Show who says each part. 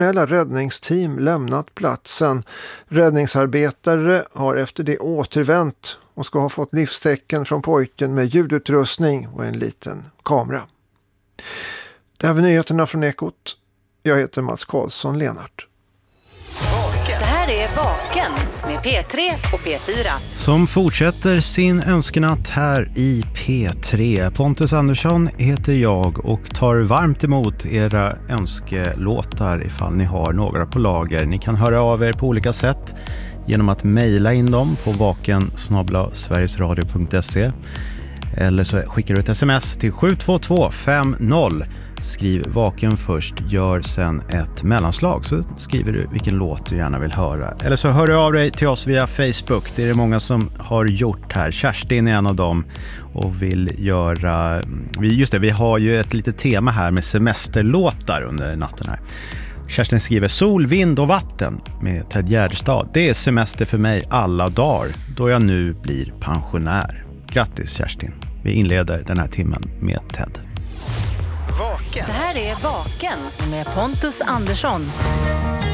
Speaker 1: räddningsteam lämnat platsen. Räddningsarbetare har efter det återvänt och ska ha fått livstecken från pojken med ljudutrustning och en liten kamera. Det här var nyheterna från Ekot. Jag heter Mats Karlsson Lenart.
Speaker 2: Det här är Vaken med P3 och P4.
Speaker 3: Som fortsätter sin önskenatt här i P3. Pontus Andersson heter jag och tar varmt emot era önskelåtar ifall ni har några på lager. Ni kan höra av er på olika sätt genom att mejla in dem på vaken@sverigesradio.se eller så skickar du ett sms till 72250. Skriv Vaken först, gör sen ett mellanslag så skriver du vilken låt du gärna vill höra. Eller så hör du av dig till oss via Facebook, det är det många som har gjort här. Kerstin är en av dem och vill göra, just det, vi har ju ett litet tema här med semesterlåtar under natten här. Kerstin skriver sol, vind och vatten med Ted Gärdestad. Det är semester för mig alla dagar då jag nu blir pensionär. Grattis Kerstin, vi inleder den här timmen med Ted.
Speaker 2: Det här är Vaken med Pontus Andersson.